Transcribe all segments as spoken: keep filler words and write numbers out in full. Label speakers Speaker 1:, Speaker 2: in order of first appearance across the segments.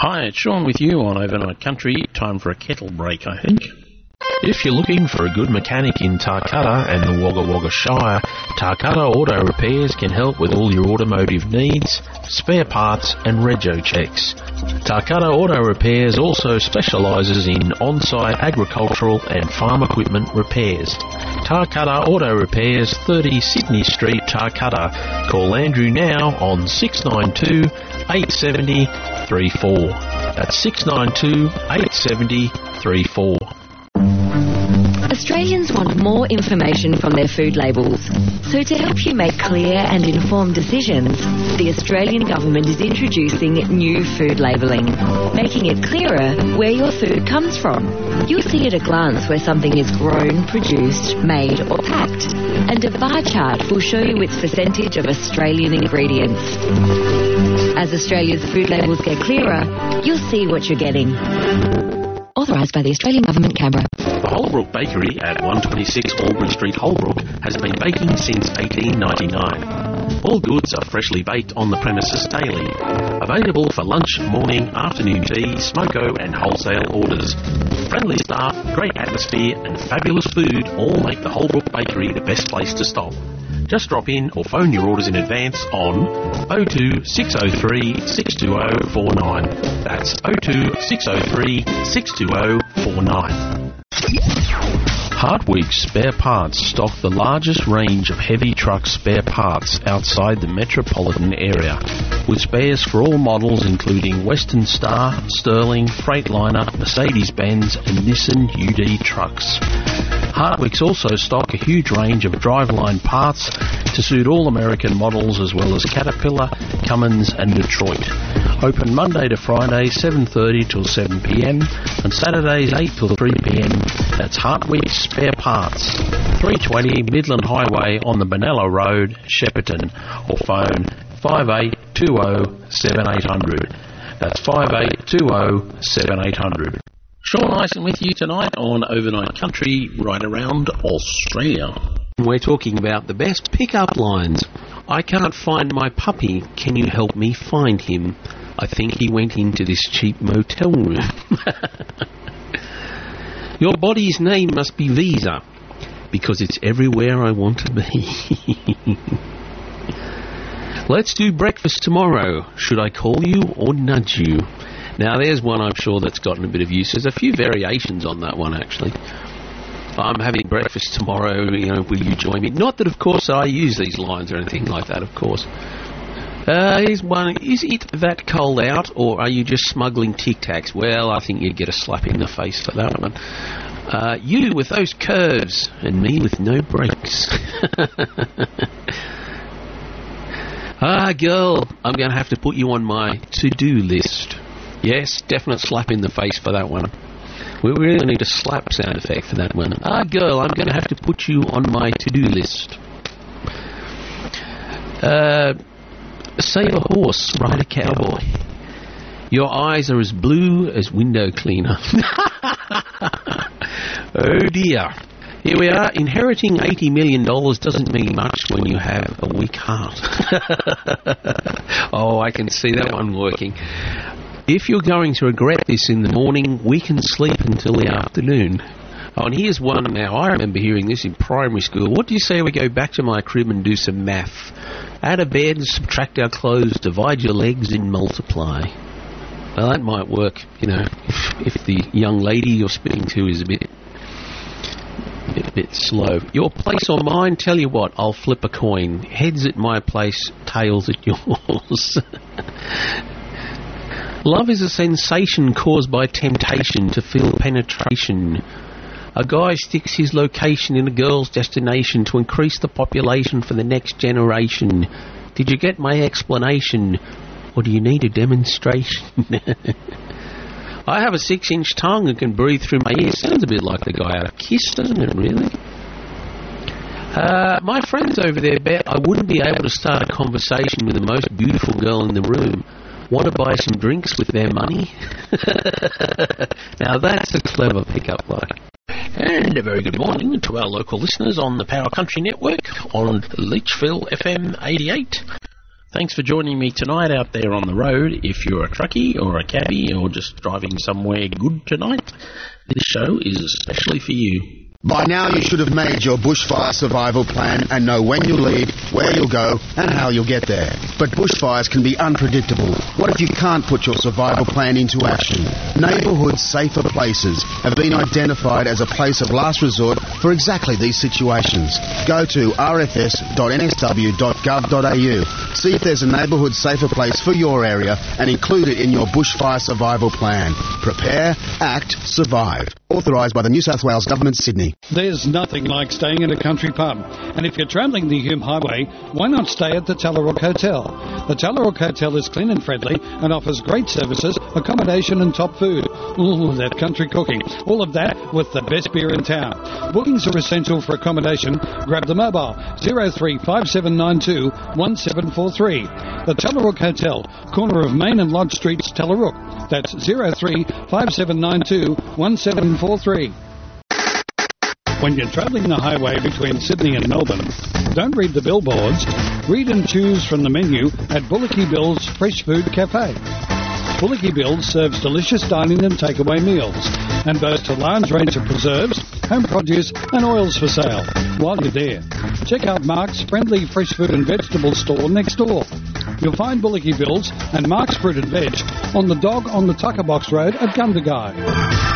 Speaker 1: Hi, it's Sean with you on Overnight Country. Time for a kettle break, I think.
Speaker 2: If you're looking for a good mechanic in Tarcutta and the Wagga Wagga Shire, Tarcutta Auto Repairs can help with all your automotive needs, spare parts and rego checks. Tarcutta Auto Repairs also specialises in on-site agricultural and farm equipment repairs. Tarcutta Auto Repairs, thirty Sydney Street, Tarcutta. Call Andrew now on six nine two, eight seven zero, three four. That's six nine two, eight seven zero, three four.
Speaker 3: Australians want more information from their food labels. So to help you make clear and informed decisions, the Australian government is introducing new food labelling, making it clearer where your food comes from. You'll see at a glance where something is grown, produced, made or packed, and a bar chart will show you its percentage of Australian ingredients. As Australia's food labels get clearer, you'll see what you're getting. Authorised by the Australian Government, Canberra.
Speaker 2: The Holbrook Bakery at one twenty-six Albury Street, Holbrook, has been baking since eighteen ninety-nine. All goods are freshly baked on the premises daily. Available for lunch, morning, afternoon tea, smoko and wholesale orders. Friendly staff, great atmosphere and fabulous food all make the Holbrook Bakery the best place to stop. Just drop in or phone your orders in advance on oh two six oh three, six two oh four nine. That's oh two six oh three, six two oh four nine. Hartwig Spare Parts stock the largest range of heavy truck spare parts outside the metropolitan area, with spares for all models including Western Star, Sterling, Freightliner, Mercedes-Benz and Nissan U D trucks. Hartwigs also stock a huge range of driveline parts to suit all American models as well as Caterpillar, Cummins and Detroit. Open Monday to Friday seven thirty till seven p m and Saturdays eight till three p m. That's Hartwig Spare Parts, three twenty Midland Highway on the Benalla Road, Shepparton, or phone five eight two oh, seven eight hundred. That's five eight two oh, seven eight hundred.
Speaker 1: Sean Eisen with you tonight on Overnight Country, right around Australia.
Speaker 2: We're talking about the best pickup lines. I can't find my puppy. Can you help me find him? I think he went into this cheap motel room. Your body's name must be Visa, because it's everywhere I want to be. Let's do breakfast tomorrow. Should I call you or nudge you? Now, there's one I'm sure that's gotten a bit of use. There's a few variations on that one, actually. I'm having breakfast tomorrow, you know, will you join me? Not that, of course, I use these lines or anything like that, of course. Uh, here's one. Is it that cold out, or are you just smuggling Tic Tacs? Well, I think you'd get a slap in the face for that one. Uh, you with those curves, and me with no brakes. Ah, girl, I'm going to have to put you on my to-do list. Yes, definite slap in the face for that one. We really need a slap sound effect for that one. Ah, girl, I'm going to have to put you on my to-do list. Uh, save a horse, ride a cowboy. Your eyes are as blue as window cleaner. Oh dear. Here we are. Inheriting eighty million dollars doesn't mean much when you have a weak heart. Oh, I can see that one working. If you're going to regret this in the morning, we can sleep until the afternoon. Oh, and here's one now. I remember hearing this in primary school. What do you say we go back to my crib and do some math? Add a bed, subtract our clothes, divide your legs and multiply. Well, that might work, you know, if, if the young lady you're speaking to is a bit, a bit, a bit slow. Your place or mine? Tell you what, I'll flip a coin. Heads at my place, tails at yours. Love is a sensation caused by temptation to feel penetration. A guy sticks his location in a girl's destination to increase the population for the next generation. Did you get my explanation? Or do you need a demonstration? I have a six-inch tongue and can breathe through my ears. Sounds a bit like the guy out of Kiss, doesn't it, really? Uh, my friends over there bet I wouldn't be able to start a conversation with the most beautiful girl in the room. Want to buy some drinks with their money? Now that's a clever pickup line.
Speaker 1: And a very good morning to our local listeners on the Power Country Network on Leachville F M eighty-eight. Thanks for joining me tonight out there on the road. If you're a truckie or a cabbie or just driving somewhere good tonight, this show is especially for you.
Speaker 4: By now you should have made your bushfire survival plan and know when you'll leave, where you'll go and how you'll get there. But bushfires can be unpredictable. What if you can't put your survival plan into action? Neighbourhood Safer Places have been identified as a place of last resort for exactly these situations. Go to r f s dot n s w dot gov dot a u. See if there's a neighbourhood safer place for your area and include it in your bushfire survival plan. Prepare, act, survive. Authorised by the New South Wales Government, Sydney.
Speaker 5: There's nothing like staying at a country pub. And if you're travelling the Hume Highway, why not stay at the Tallarook Hotel? The Tallarook Hotel is clean and friendly and offers great services, accommodation and top food. Ooh, that country cooking. All of that with the best beer in town. Bookings are essential for accommodation. Grab the mobile zero three five seven nine two one seven four three. The Tallarook Hotel, corner of Main and Lodge Streets, Tallarook. That's zero three five seven nine two one seven four three. When you're travelling the highway between Sydney and Melbourne, don't read the billboards. Read and choose from the menu at Bullocky Bill's Fresh Food Cafe. Bullocky Bill's serves delicious dining and takeaway meals and boasts a large range of preserves, home produce and oils for sale. While you're there, check out Mark's friendly fresh food and vegetable store next door. You'll find Bullocky Bill's and Mark's Fruit and Veg on the Dog on the Tucker Box Road at Gundagai.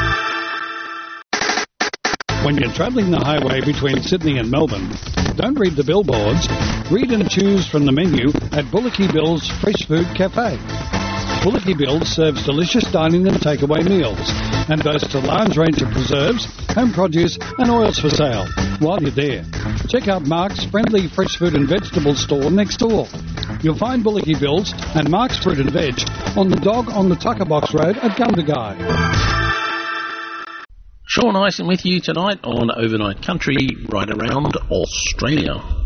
Speaker 5: When you're travelling the highway between Sydney and Melbourne, don't read the billboards. Read and choose from the menu at Bullocky Bill's Fresh Food Cafe. Bullocky Bill's serves delicious dining and takeaway meals and boasts a large range of preserves, home produce and oils for sale. While you're there, check out Mark's friendly fresh food and vegetable store next door. You'll find Bullocky Bill's and Mark's Fruit and Veg on the Dog on the Tucker Box Road at Gundagai.
Speaker 1: Sean Ison with you tonight on Overnight Country right around Australia.